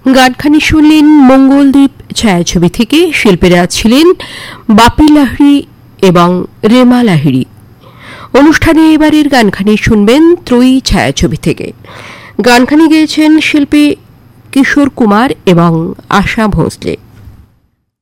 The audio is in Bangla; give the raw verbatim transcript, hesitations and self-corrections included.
গানখানি শুনলেন মঙ্গলদ্বীপ ছায়াছবি থেকে। শিল্পীরা ছিলেন বাপি লাহিড়ী এবং রেমা লাহিড়ী। অনুষ্ঠানে এবারের গানখানি শুনবেন ত্রয়ী ছায়াছবি থেকে। গানখানি গেয়েছেন শিল্পী কিশোর কুমার এবং আশা ভোঁসলে।